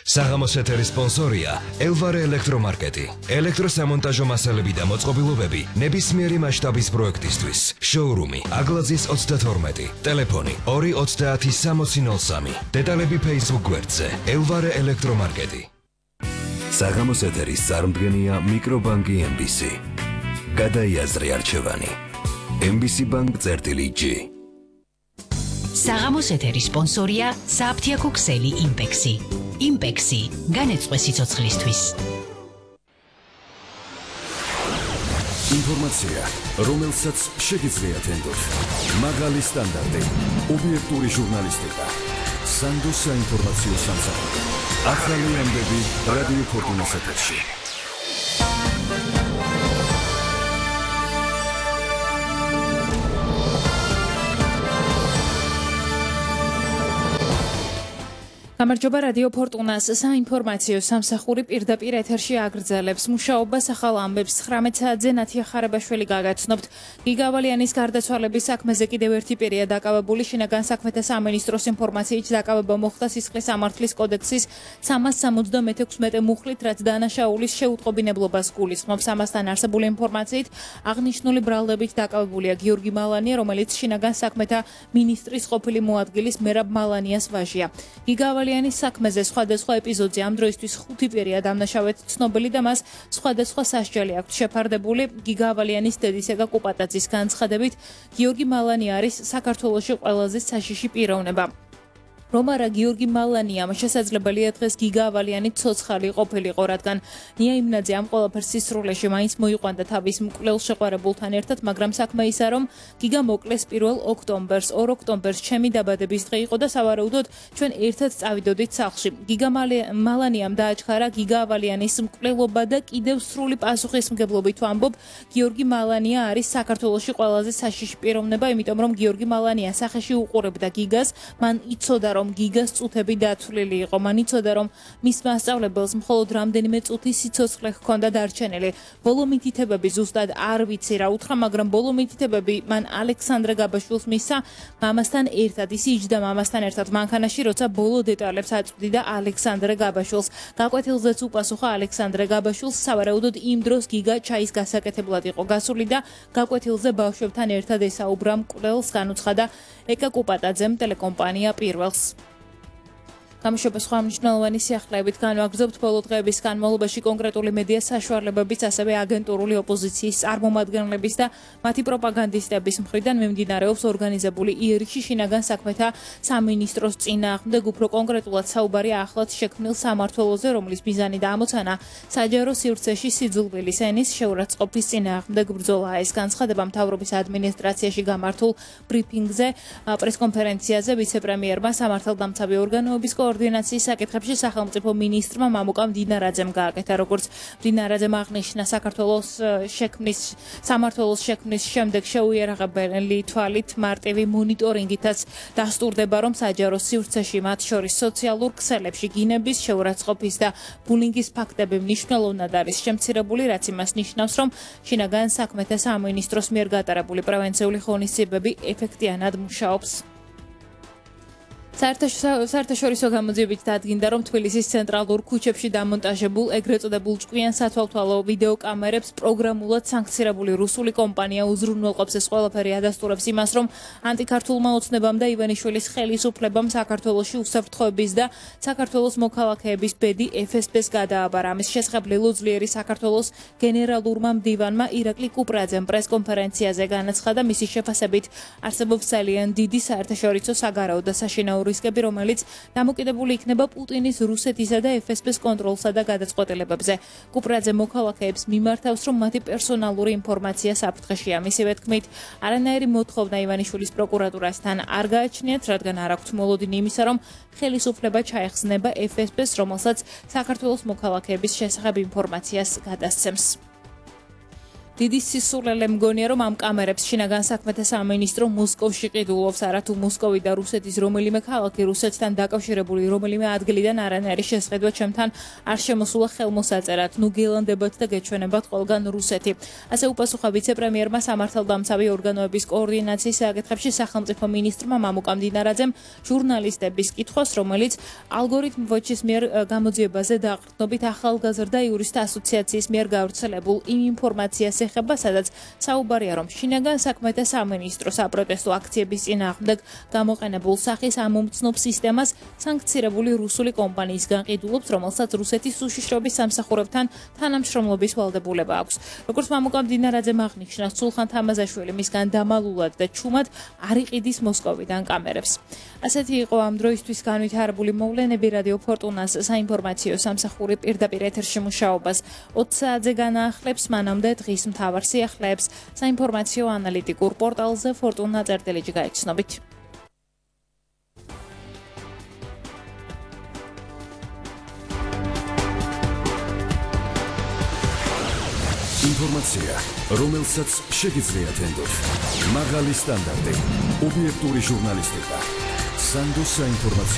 საღამოს ეთერის სპონსორია ელვარე ელექტრომარკეტი. ელექტროსამონტაჟო მასალები და მოწყობილობები ნებისმიერი მასშტაბის პროექტისთვის. შოურუმი აგლაძის 32, ტელეფონი 2306003. დეტალები Facebook გვერდზე ელვარე ელექტრომარკეტი. საღამოს ეთერის წარმდგენია მიკრობანკი MBC. გადაიაზრე არჩევანი. MBC Bank-G. საღამოს ეთერის სპონსორია საფთიაქო ქსელი იმპექსი. იმპექსი განეწყვე სიცოცხლისთვის. ინფორმაცია, რომელსაც შეგიძლიათ ენდოთ. მაღალი სტანდარტი, ობიექტური ჟურნალისტიკა. სანდო საინფორმაციო სამსახური. ახალი ამბები რადიო ფორტუნას ეთერში. გამარჯობა რადიო ფორტუნას საინფორმაციო სამსახური პირდაპირ ეთერში აგრძელებს მუშაობას ახალ ამბებს 19 საათზე ნათია ხარებაშვილი გაგაცნობთ. გიგავალიანის გარდაცვალების საქმეზე კიდევ ერთი პირია დაკავებული. შინაგან საქმეთა სამინისტროს ინფორმაციით დაკავება მოხდა სისხლის სამართლის კოდექსის 376 მუხლით, რაც დანაშაულის შეუტყობინებლობას გულისხმობს. ამასთან არსებული ინფორმაციით აღნიშნული ბრალდებით დაკავებულია გიორგი მალანია, რომელიც შინაგან საქმეთა მინისტრის ყოფილი მოადგილის მერაბ მალანიას ვაჟია. გიგავალიანის საქმეზე სხვადასხვა ეპიზოდზე ამ დროისთვის 5 პირია დამნაშავედ ცნობილი და მას სხვადასხვა სასჯელი აქვს შეფარდებული. გიგავალიანის დედის ეგა კუპატაძის განცხადებით, გიორგი მალანია არის საქართველოში ყველაზე საშიში პიროვნება. რომ არა გიორგი მალანიამ შესაძლებელია დღეს გიგავალიანი ცოცხალი ყოფილიყო, რადგან ნია იმნაძე ამ ყველაფერს სისრულეში მაინც მოიყვანდა თავის მკვლელ შეყვარებულთან ერთად, მაგრამ საქმე ისაა, რომ გიგა მოკლეს 1 ოქტომბერს. 2 ოქტომბერს ჩემი დაბადების დღე იყო და სავარაუდოდ ჩვენ ერთად წავიდოდით სახლში. გიგა მალანიამ დააჩქარა გიგავალიანის მკვლელობა და კიდევ სრული პასუხისმგებლობით ვამბობ, გიორგი მალანია არის საქართველოში ყველაზე საშიში პიროვნება, იმიტომ რომ გიორგი მალანია სახეში უყურებდა გიგას, მან იცოდა რომ გიგას წუთები დათვლილი იყო. მან იცოდა რომ მის მასწავლებელს მხოლოდ რამდენიმე წუთი სიცოცხლე ჰქონდა დარჩენილი. ბოლო მითითებები ზუსტად არ ვიცი რა უთხრა, მაგრამ ბოლო მითითებები მან ალექსანდრე გაბაშვილს მისცა მამასთან ერთად. ის იჯდა მამასთან ერთად მანქანაში, როცა ბოლო დეტალებს აწვდიდა ალექსანდრე გაბაშვილს. გაკვეთილზეც უპასუხა ალექსანდრე გაბაშვილს, სავარაუდოდ იმ დროს გიგა ჩაის გასაკეთებლად იყო გასული და გაკვეთილზე ბავშვებთან ერთად ესაუბრა მკვლელს, განუცხადა ეკა კუპატაძემ ტელეკომპანია პირველს. გამშვება სხვა მნიშვნელოვანი სიახლეებით განვაგრძობთ ბოლო დღეების განმავლობაში კონკრეტული მედია საშუალებების, ასევე აგენტურული ოპოზიციის წარმომადგენლების და მათი პროპაგანდისტების მხრიდან მიმდინარეობს ორგანიზებული იერიში შინაგან საქმეთა სამინისტროს წინააღმდეგ, უფრო კონკრეტულად საუბარია ახლად შექმნილ სამმართველოზე, რომლის მიზანი და ამოცანა საჯარო სივრცეში სიძულვილის ენის შეურაცხყოფის წინააღმდეგ ბრძოლაა. ეს განცხადება მთავრობის ადმინისტრაციაში გამართულ ბრიფინგზე, პრესკონფერენციაზე ვიცე-პრემიერმა სამართალდამცავი ორგანოების კოორდინაციის საკითხებში სახელმწიფო მინისტრმა მამუკა მდინარაძემ გააკეთა. როგორც მდინარაძემ აღნიშნა, სამმართველოს შექმნის შემდეგ შეუიარაღებელი თვალით მარტივი მონიტორინგითაც დასტურდება, რომ საჯარო სივრცეში, მათ შორის სოციალურ ქსელებში გინების, შეურაცხყოფის და ბულინგის ფაქტები მნიშვნელოვნად არის შემცირებული, რაც იმას ნიშნავს, რომ შინაგან საქმეთა სამინისტროს მიერ გატარებული პრევენციული ღონისძიებები ეფექტიანად მუშაობს. საერთაშორისო გამოძიებით დადგინდა, რომ თბილისის ცენტრალურ ქუჩებში დამონტაჟებულ ეგრეთ წოდებულ ჭკვიან სათვალთვალო ვიდეო კამერებს პროგრამულად სანქცირებული რუსული კომპანია უზრუნველყოფს. ეს ყველაფერი ადასტურებს იმას, რომ ანტიქართულმა ოცნებამ და ივანიშვილის ხელისუფლებამ საქართველოში უსაფრთხოების და საქართველოს მოქალაქეების ბედი FSB-ს გადააბარა. ამის შესახებ ლილოძლიერი საქართველოს გენერალურმა მდივანმა ირაკლი კუპრაძემ პრესკონფერენციაზე განაცხადა, მისი შეფასებით არსებობს ძალიან დიდი საერთაშორისო საგარეო და საშინაო რისკები, რომელიც დამოკიდებული იქნება პუტინის, რუსეთისა და FSB-ს კონტროლსა და გადაწყვეტილებებზე. კუპრაძე მოქალაქეებს მიმართავს, რომ მათი პერსონალური ინფორმაცია საფრთხეშია. მისივე თქმით, არანაირი მოთხოვნა ივანიშვილის პროკურატურასთან არ გააჩნიათ, რადგან არ აქვთ მოლოდინი იმისა, რომ ხელისუფლება ჩაეხსნება FSB-ს, რომელსაც საქართველოს მოქალაქეების შესახებ ინფორმაციას გადასცემს. დიდი სისულელე მგონია, რომ ამ კამერებს შინაგან საქმეთა სამინისტრო მოსკოვში ყიდულობს, არათუ მოსკოვი და რუსეთის რომელიმე ქალაქი რუსეთთან დაკავშირებული რომელიმე ადგილიდან არანაირი შესყიდვა ჩემთან არ შემოსულა ხელმოსაწერად. ნუ გელანდებათ და გეჩვენებათ ყველგან რუსეთი. ასე უპასუხა ვიცე-პრემიერმა სამართალდამცავი ორგანოების კოორდინაციის საკითხებში სახელმწიფო მინისტრმა მამუკამ დინარაძემ ჟურნალისტების კითხვას, რომელიც ალგორითმ ვოჩის მიერ გამოძიებაზე დაყრდნობით ახალგაზრდა იურისტთა ასოციაციის მიერ გავრცელებულ იმ ინფორმაციას ეხება, სადაც საუბარია, რომ შინაგან საქმეთა სამინისტრო საპროტესტო აქციების წინააღმდეგ გამოყენებულ სახის ამომცნობ სისტემას სანქცირებული რუსული კომპანიისგან ყიდულობს, რომელსაც რუსეთის უშიშროების სამსახურებთან თანამშრომლობის ვალდებულება აქვს. როგორც მამუკამ დინარაძემ აღნიშნა, სულხან თამაზაშვილი მისგან დამალულად და ჩუმად არ იყიდის მოსკოვიდან კამერებს. ასეთი იყო ამ დროისთვის განვითარებული მოვლენები. რადიო ფორტუნას საინფორმაციო სამსახური პირდაპირ ეთერში მუშაობას 20 საათზე განაახლებს, მანამდე დღის მთავარ სიახლეებს საინფორმაციო ანალიტიკურ პორტალზე fortuna.lg გაიცნობით. ინფორმაცია, რომელსაც შეგიძლიათ ენდოთ. მაღალი სტანდარტი, ობიექტური ჟურნალისტიკა. სანდოს საინფორმაციო